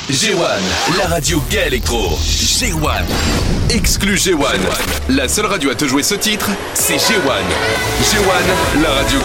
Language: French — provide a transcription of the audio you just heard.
G1, la radio gay électro. G1, exclu G1. La seule radio à te jouer ce titre, c'est G1. G1, la radio